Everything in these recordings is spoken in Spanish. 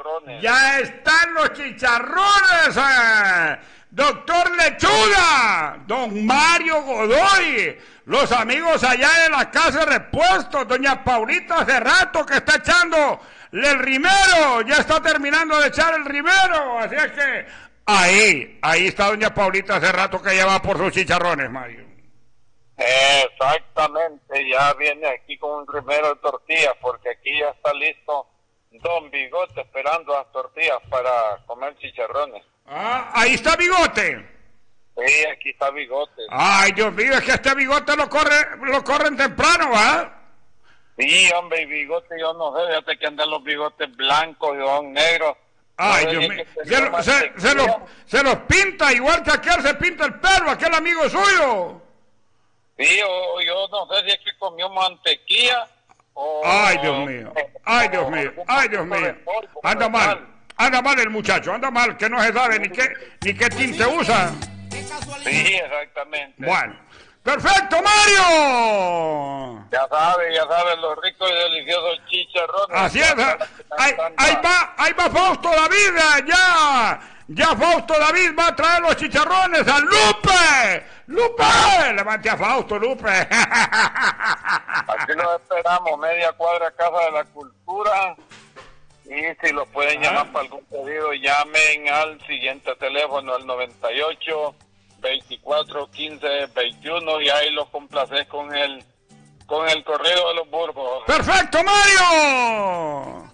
chicharrones. Ya están los chicharrones, doctor Lechuga, don Mario Godoy, los amigos allá de la casa de repuestos, doña Paulita hace rato que está echando el rimero, ya está terminando de echar el rimero, así es que ahí está doña Paulita hace rato que ya va por sus chicharrones, Mario. Exactamente, ya viene aquí con un rimero de tortillas, porque aquí ya está listo don Bigote esperando las tortillas para comer chicharrones. Ahí está Bigote. Sí, aquí está Bigote. Ay, Dios mío, es que este Bigote lo corren temprano, ¿va? Sí, hombre, y Bigote, yo no sé, fíjate que andan los bigotes blancos y son negros. Ay, no Dios mío, se los pinta igual que aquel se pinta el pelo, aquel amigo suyo. Sí, yo no sé si es que comió mantequilla o... Ay, Dios mío, ay, Dios mío, ay, Dios mío. Anda mal el muchacho, anda mal, que no se sabe ni qué tinte usa. Sí, exactamente. Bueno, perfecto, Mario. Ya sabes, los ricos y deliciosos chicharrones. Así es, ahí va Fausto David, ya Fausto David va a traer los chicharrones a Lupe, levante a Fausto, Lupe. Aquí los esperamos, media cuadra Casa de la Cultura, y si los pueden llamar para algún pedido, llamen al siguiente teléfono, al 98 24 15 21, y ahí los complaces con el corrido de los Burgos. ¡Perfecto, Mario!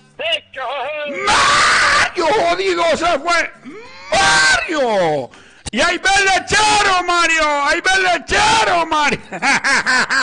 ¡Mario, jodido, se fue! ¡Mario! ¡Y ahí ve el lechero, Mario! ¡Ahí ve el lechero, Mario!